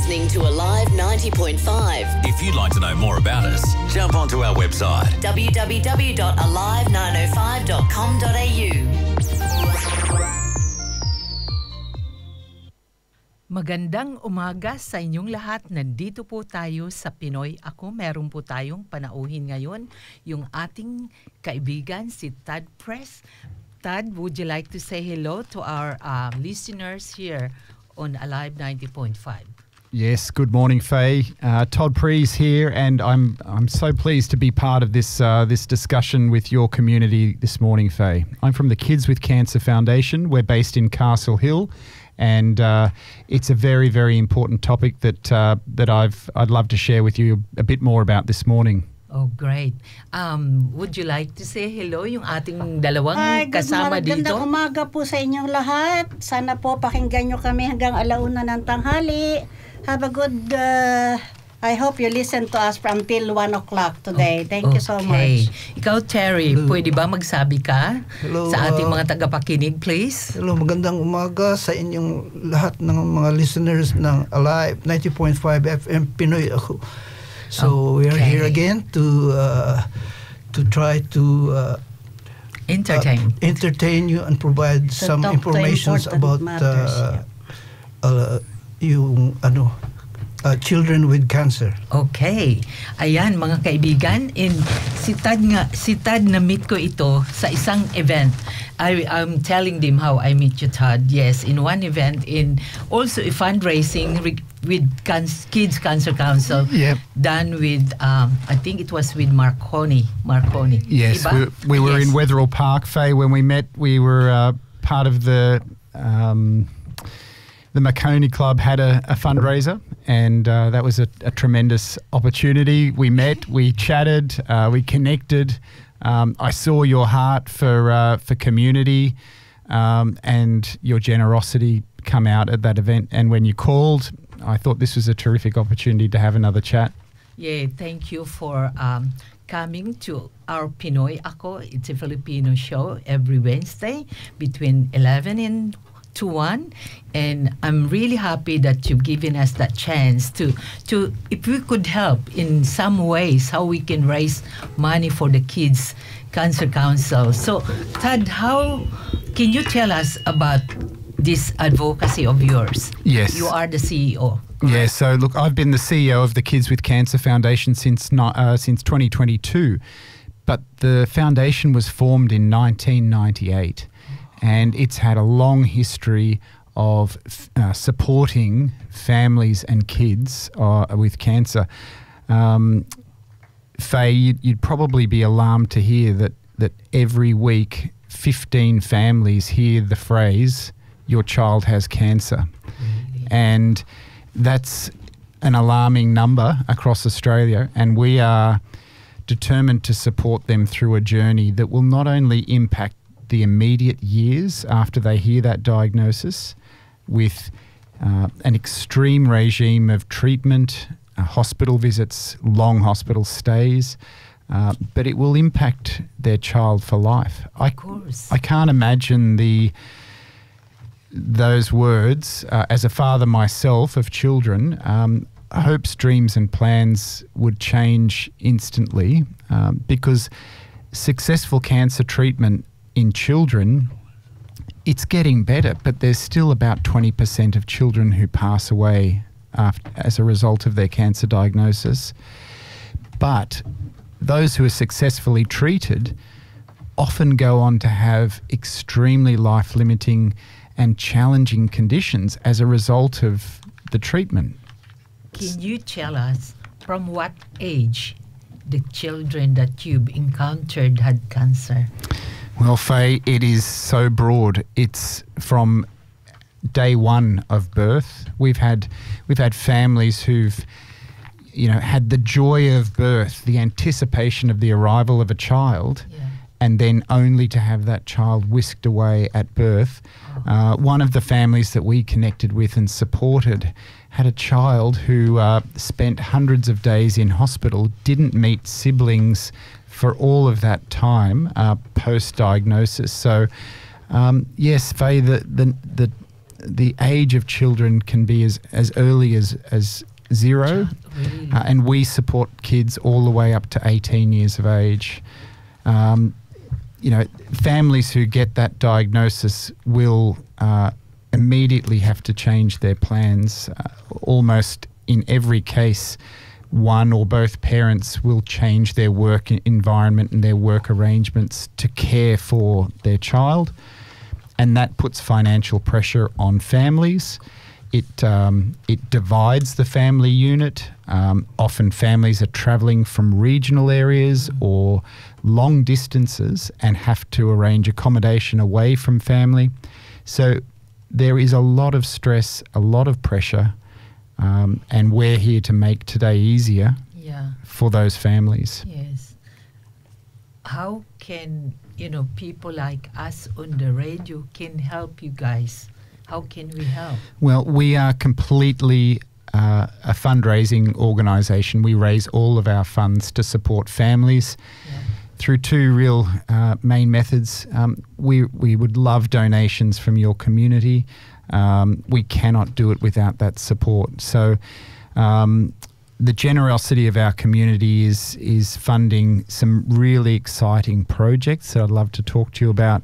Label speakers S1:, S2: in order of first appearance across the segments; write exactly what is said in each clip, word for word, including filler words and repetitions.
S1: listening to Alive ninety point five.
S2: If you'd like to know more about us, jump onto our website
S1: w w w dot alive nine oh five dot com dot a u.
S3: Magandang umaga sa inyong lahat. Nandito po tayo sa Pinoy Ako. Meron po tayong panauhin ngayon yung ating kaibigan si Tad Press. Tad, would you like to say hello to our uh, listeners here on Alive ninety point five?
S4: Yes, good morning, Faye. Uh, Todd Prees here, and I'm I'm so pleased to be part of this uh, this discussion with your community this morning, Faye. I'm from the Kids with Cancer Foundation. We're based in Castle Hill, and uh, it's a very very important topic that uh, that I've I'd love to share with you a bit more about this morning.
S3: Oh, great. Um, would you like to say hello yung ating dalawang
S5: Hi,
S3: kasama dito?
S5: Magandang umaga po sa inyong lahat. Sana po pakinggan nyo kami hanggang alauna ng tanghali. Have a good, uh, I hope you listen to us from till one o'clock today. Thank
S3: okay.
S5: you so much.
S3: Ikaw, Terry,
S6: Hello.
S3: pwede ba magsabi ka
S6: Hello,
S3: sa ating
S6: uh,
S3: mga tagapakinig, please?
S6: Hello, magandang umaga sa inyong lahat ng mga listeners ng Alive ninety point five F M Pinoy Ako. So okay. We are here again to uh, to try to uh,
S3: entertain
S6: uh, entertain you and provide
S5: To
S6: some
S5: talk to
S6: information
S5: important
S6: about
S5: matters,
S6: uh, uh, yung ano uh, children with cancer.
S3: Okay. Ayan, mga kaibigan, in si Tad nga, si Tad na meet ko ito sa isang event. I I'm telling them how I meet you, Tad. Yes, in one event, in also a fundraising re- with can- Kids Cancer Council,
S4: Yep.
S3: done with um, I think it was with Marconi. Marconi.
S4: Yes,
S3: Diba?
S4: we, we were
S3: Yes.
S4: in Wetherill Park, Faye, when we met. We were uh, part of the um, the Marconi Club had a, a fundraiser, and uh, that was a, a tremendous opportunity. We met, we chatted, uh, we connected. Um, I saw your heart for uh, for community um, and your generosity come out at that event. And when you called, I thought this was a terrific opportunity to have another chat.
S3: Yeah, thank you for um, coming to our Pinoy Ako. It's a Filipino show every Wednesday between eleven and to one, and I'm really happy that you've given us that chance to to if we could help in some ways how we can raise money for the Kids Cancer Council. So Tad, how can you tell us about this advocacy of yours?
S4: Yes.
S3: You are the C E O.
S4: Yeah, so look, I've been the C E O of the Kids with Cancer Foundation since ni- uh, since twenty twenty-two, but the foundation was formed in nineteen ninety-eight, and it's had a long history of uh, supporting families and kids uh, with cancer. Um, Faye, you'd, you'd probably be alarmed to hear that, that every week fifteen families hear the phrase, "Your child has cancer."
S3: Really?
S4: And that's an alarming number across Australia, and we are determined to support them through a journey that will not only impact the immediate years after they hear that diagnosis with uh, an extreme regime of treatment, uh, hospital visits, long hospital stays, uh, but it will impact their child for life.
S3: Of
S4: I,
S3: course.
S4: I can't imagine the those words, uh, as a father myself of children, um, hopes, dreams and plans would change instantly um, because successful cancer treatment in children, it's getting better, but there's still about twenty percent of children who pass away after, as a result of their cancer diagnosis. But those who are successfully treated often go on to have extremely life-limiting and challenging conditions as a result of the treatment.
S3: Can you tell us from what age the children that you've encountered had cancer?
S4: Well, Faye, it is so broad. It's from day one of birth. We've had we've had families who've, you know, had the joy of birth, the anticipation of the arrival of a child,
S3: Yeah.
S4: and then only to have that child whisked away at birth. Uh, one of the families that we connected with and supported had a child who uh, spent hundreds of days in hospital, didn't meet siblings for all of that time uh, post-diagnosis. So, um, yes, Faye, the, the, the the age of children can be as, as early as, as zero.
S3: Really?
S4: Uh, and we support kids all the way up to eighteen years of age. Um, you know, families who get that diagnosis will uh, immediately have to change their plans. Uh, almost in every case, one or both parents will change their work environment and their work arrangements to care for their child. And that puts financial pressure on families. It um, it divides the family unit. Um, often families are travelling from regional areas or long distances and have to arrange accommodation away from family. So there is a lot of stress, a lot of pressure, um, and we're here to make today easier
S3: Yeah.
S4: for those families.
S3: Yes. How can, you know, people like us on the radio can help you guys? How can we help?
S4: Well, we are completely uh, a fundraising organisation. We raise all of our funds to support families
S3: Yeah.
S4: through two real uh, main methods. Um, we, we would love donations from your community. Um, we cannot do it without that support. So um, the generosity of our community is, is funding some really exciting projects that I'd love to talk to you about.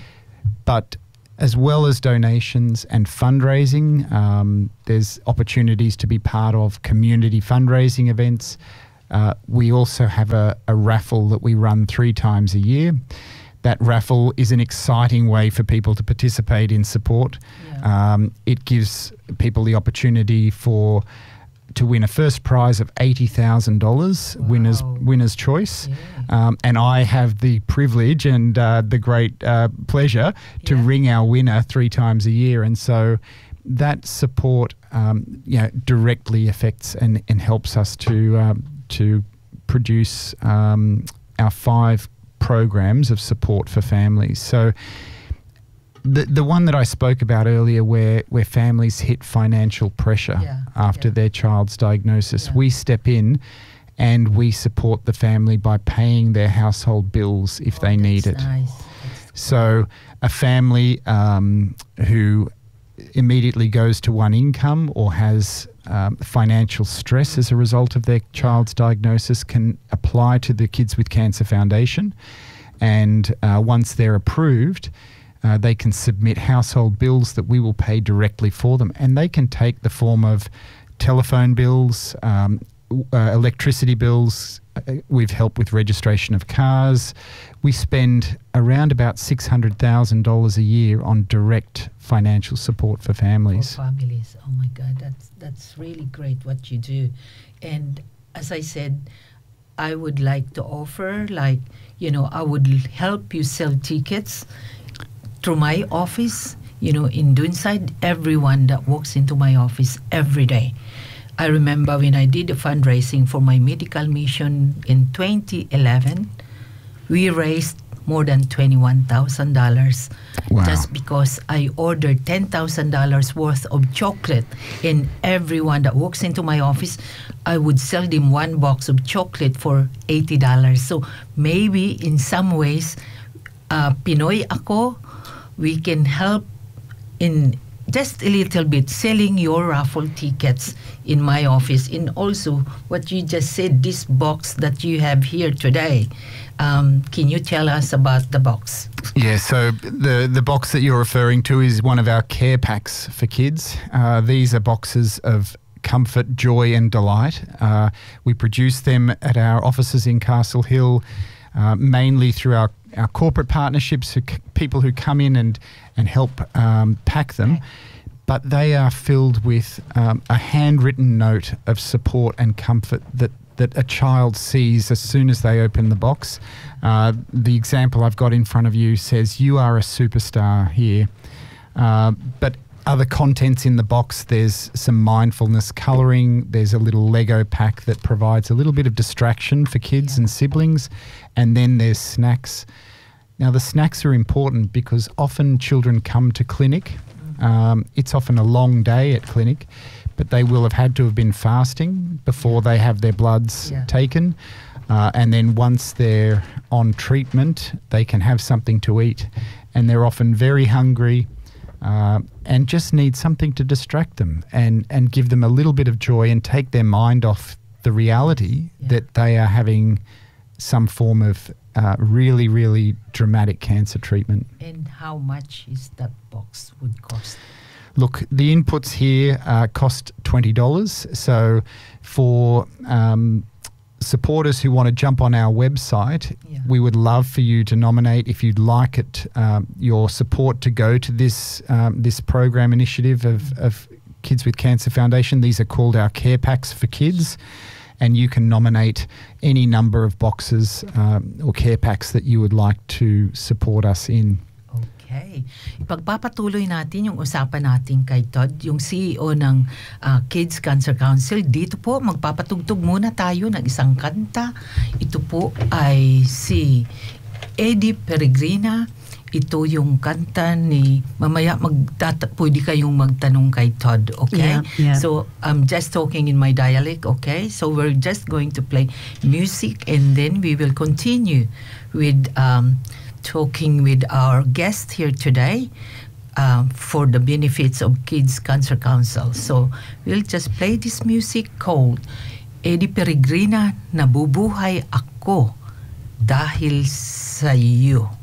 S4: But as well as donations and fundraising, um, there's opportunities to be part of community fundraising events. Uh, we also have a, a raffle that we run three times a year. That raffle is an exciting way for people to participate in support.
S3: Yeah.
S4: Um, it gives people the opportunity for to win a first prize of eighty thousand dollars,
S3: Wow.
S4: winner's, winner's choice.
S3: Yeah.
S4: Um, and I have the privilege and uh, the great uh, pleasure to
S3: Yeah.
S4: ring our winner three times a year. And so that support um, you know, directly affects and, and helps us to, um, to produce um, our five programs of support for families. So the the one that I spoke about earlier where, where families hit financial pressure
S3: Yeah,
S4: after
S3: yeah.
S4: their child's diagnosis,
S3: Yeah.
S4: we step in and we support the family by paying their household bills if
S3: Oh,
S4: they need
S3: that's
S4: it.
S3: Nice. That's
S4: So a family um, who immediately goes to one income or has um, financial stress as a result of their child's diagnosis can apply to the Kids with Cancer Foundation. And uh, once they're approved, uh, they can submit household bills that we will pay directly for them. And they can take the form of telephone bills, um, uh, electricity bills. Uh, we've helped with registration of cars. We spend around about six hundred thousand dollars a year on direct financial support for families.
S3: For families. Oh my God, that's that's really great what you do. And as I said, I would like to offer, like, you know, I would l- help you sell tickets through my office. You know, in Doonside, everyone that walks into my office every day. I remember when I did the fundraising for my medical mission in twenty eleven, we raised more than twenty-one thousand dollars
S4: Wow.
S3: just because I ordered ten thousand dollars worth of chocolate. And everyone that walks into my office, I would sell them one box of chocolate for eighty dollars. So maybe in some ways, uh, Pinoy Ako, we can help in just a little bit selling your raffle tickets in my office. And also what you just said, this box that you have here today. Um, can you tell us about the box?
S4: Yeah, so the, the box that you're referring to is one of our care packs for kids. Uh, these are boxes of comfort, joy and delight. Uh, we produce them at our offices in Castle Hill, uh, mainly through our, our corporate partnerships, who c- people who come in and, and help um, pack them. But they are filled with um, a handwritten note of support and comfort that that a child sees as soon as they open the box. Uh, the example I've got in front of you says, "You are a superstar" here. Uh, but other contents in the box, there's some mindfulness colouring, there's a little Lego pack that provides a little bit of distraction for kids
S3: Yeah.
S4: and siblings, and then there's snacks. Now the snacks are important because often children come to clinic. Um, it's often a long day at clinic, but they will have had to have been fasting before they have their bloods
S3: Yeah.
S4: taken. Uh, and then once they're on treatment, they can have something to eat. And they're often very hungry. Uh, and just need something to distract them and, and give them a little bit of joy and take their mind off the reality
S3: Yeah.
S4: that they are having some form of uh, really, really dramatic cancer treatment.
S3: And how much is that box would cost?
S4: Look, the inputs here uh, cost twenty dollars. So for um, supporters who want to jump on our website,
S3: Yeah.
S4: we would love for you to nominate, if you'd like it, um, your support to go to this um, this program initiative of, of Kids with Cancer Foundation. These are called our Care Packs for Kids. And you can nominate any number of boxes um, or care packs that you would like to support us in.
S3: Okay. Ipagpapatuloy natin yung usapan natin kay Todd, yung C E O ng uh, Kids Cancer Council. Dito po, magpapatugtog muna tayo ng isang kanta. Ito po ay si Eddie Peregrina. Ito yung kanta ni, mamaya magtata, pwede kayong magtanong kay Todd, okay?
S7: Yeah, yeah.
S3: So, I'm just talking in my dialect, okay? So, we're just going to play music and then we will continue with um, talking with our guest here today um, for the benefits of Kids Cancer Council. So, we'll just play this music called Eddie Peregrina, Nabubuhay Ako Dahil Sa Iyo.